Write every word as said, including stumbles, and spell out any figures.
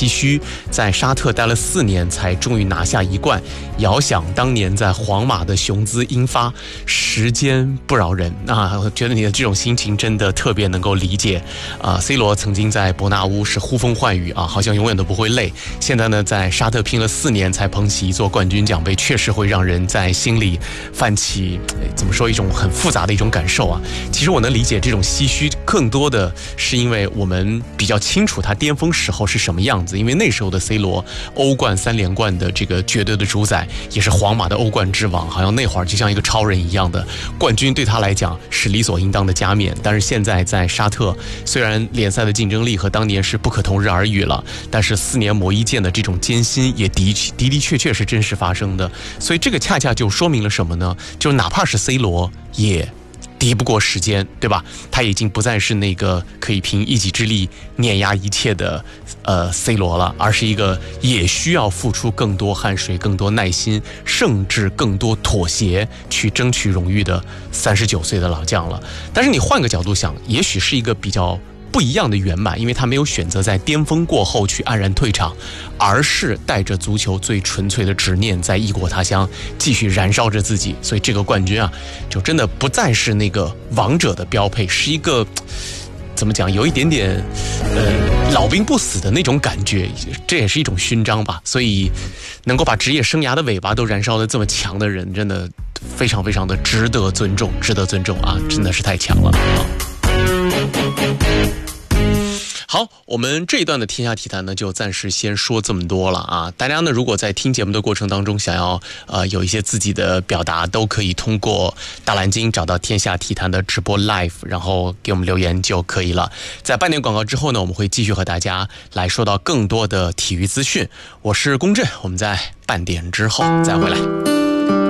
唏嘘，在沙特待了四年才终于拿下一冠，遥想当年在皇马的雄姿英发，时间不饶人啊！我觉得你的这种心情真的特别能够理解啊。C 罗曾经在伯纳乌是呼风唤雨啊，好像永远都不会累。现在呢，在沙特拼了四年才捧起一座冠军奖杯，确实会让人在心里泛起怎么说一种很复杂的一种感受啊。其实我能理解这种唏嘘，更多的是因为我们比较清楚他巅峰时候是什么样子，因为那时候的 C 罗欧冠三连冠的这个绝对的主宰，也是皇马的欧冠之王，好像那会儿就像一个超人一样的冠军，对他来讲是理所应当的加冕。但是现在在沙特，虽然联赛的竞争力和当年是不可同日而语了，但是四年磨一剑的这种艰辛也的的的确确是真实发生的。所以这个恰恰就说明了什么呢？就哪怕是 C 罗也敌不过时间，对吧？他已经不再是那个可以凭一己之力碾压一切的呃 C 罗了，而是一个也需要付出更多汗水、更多耐心，甚至更多妥协去争取荣誉的三十九岁的老将了。但是你换个角度想，也许是一个比较不一样的圆满，因为他没有选择在巅峰过后去黯然退场，而是带着足球最纯粹的执念，在异国他乡继续燃烧着自己。所以这个冠军啊，就真的不再是那个王者的标配，是一个怎么讲，有一点点呃老兵不死的那种感觉，这也是一种勋章吧。所以能够把职业生涯的尾巴都燃烧得这么强的人，真的非常非常的值得尊重，值得尊重啊，真的是太强了啊。好，我们这一段的天下体坛呢，就暂时先说这么多了啊。大家呢，如果在听节目的过程当中想要呃有一些自己的表达，都可以通过大蓝鲸找到天下体坛的直播 live， 然后给我们留言就可以了。在半点广告之后呢，我们会继续和大家来说到更多的体育资讯。我是龚震，我们在半点之后再回来。